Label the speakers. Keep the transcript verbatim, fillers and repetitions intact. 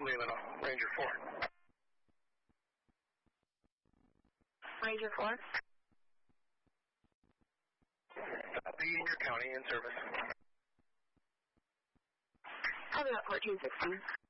Speaker 1: Lima, Ranger four.
Speaker 2: Ranger four.
Speaker 1: Copy in your county in service.
Speaker 2: Copy about fourteen sixteen.